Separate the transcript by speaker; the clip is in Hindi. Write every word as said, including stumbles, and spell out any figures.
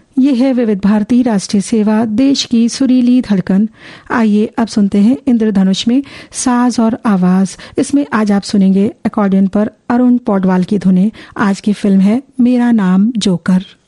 Speaker 1: ये है विविध भारती राष्ट्रीय सेवा, देश की सुरीली धड़कन। आइए अब सुनते हैं इंद्रधनुष में साज और आवाज। इसमें आज आप सुनेंगे अकॉर्डियन पर अरुण पौडवाल की धुनें। आज की फिल्म है मेरा नाम जोकर।